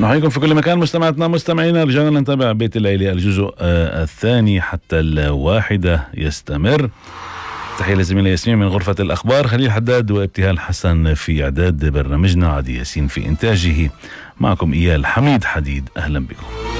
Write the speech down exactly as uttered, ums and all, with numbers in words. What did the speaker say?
نحييكم في كل مكان مستمعاتنا مستمعينا. رجعنا نتابع بيت الليلة الجزء آه الثاني حتى الواحدة يستمر. تحية لزميلة ياسمين من غرفة الأخبار، خليل حداد وابتهال حسن في إعداد برنامجنا، عادي ياسين في إنتاجه، معكم إيال حميد حديد. أهلا بكم.